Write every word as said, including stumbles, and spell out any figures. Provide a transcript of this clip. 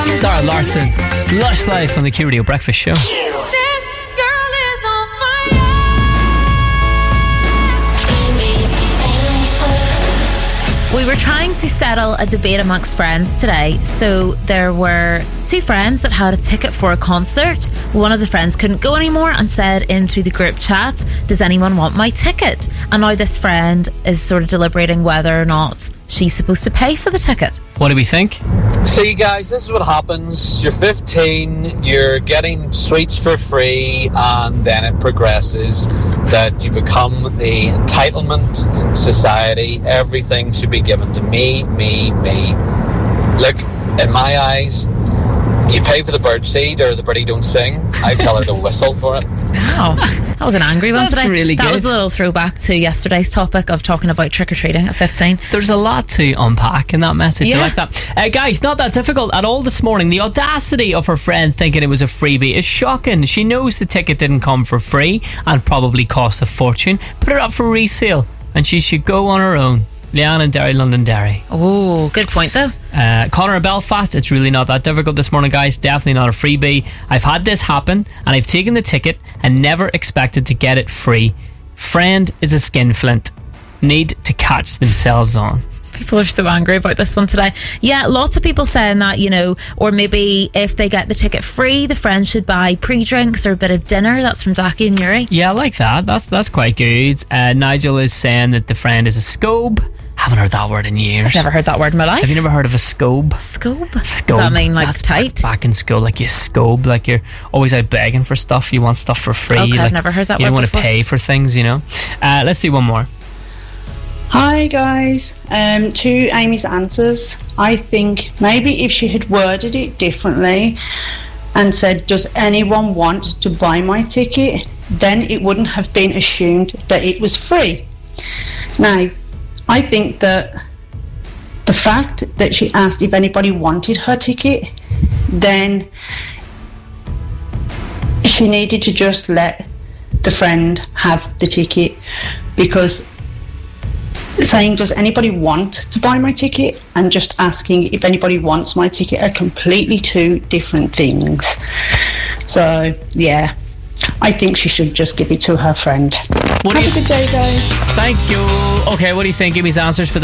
Zara Larsson, Lush Life on the Q Radio Breakfast Show. We were trying to settle a debate amongst friends today. So there were two friends that had a ticket for a concert. One of the friends couldn't go anymore and said into the group chat, does anyone want my ticket? And now this friend is sort of deliberating whether or not she's supposed to pay for the ticket. What do we think? See guys, this is what happens. You're fifteen, you're getting sweets for free, and then it progresses that you become the entitlement society. Everything should be given to me, me, me. Look, in my eyes, you pay for the birdseed or the birdie don't sing. I tell her to whistle for it. Wow, that was an angry one That's today. really that good. was a little throwback to yesterday's topic of talking about trick-or-treating at fifteen. There's a lot to unpack in that message. Yeah. I like that. Uh, guys, not that difficult at all this morning. The audacity of her friend thinking it was a freebie is shocking. She knows the ticket didn't come for free and probably cost a fortune. Put it up for resale and she should go on her own. Leanne in Derry, Londonderry. Oh, good point though. Uh, Connor in Belfast, it's really not that difficult this morning, guys. Definitely not a freebie. I've had this happen and I've taken the ticket and never expected to get it free. Friend is a skinflint. Need to catch themselves on. People are so angry about this one today. Yeah, lots of people saying that, you know, or maybe if they get the ticket free, the friend should buy pre-drinks or a bit of dinner. That's from Daki and Yuri. Yeah, I like that. That's that's quite good. Uh, Nigel is saying that the friend is a scobe. Haven't heard that word in years. I've never heard that word in my life. Have you never heard of a scobe? Scobe? Scobe. Does that mean like That's tight? Back, back in school, like you scobe, like you're always out begging for stuff. You want stuff for free. Okay, like, I've never heard that you word don't want before. to pay for things, you know. Uh, let's do one more. Hi guys, um, to Amy's answers, I think maybe if she had worded it differently and said, does anyone want to buy my ticket, then it wouldn't have been assumed that it was free. Now, I think that the fact that she asked if anybody wanted her ticket, then she needed to just let the friend have the ticket, because saying does anybody want to buy my ticket and just asking if anybody wants my ticket are completely two different things. So yeah, I think she should just give it to her friend. What Have do a you good day guys. Thank you. Okay, what do you think? Give me his answers. But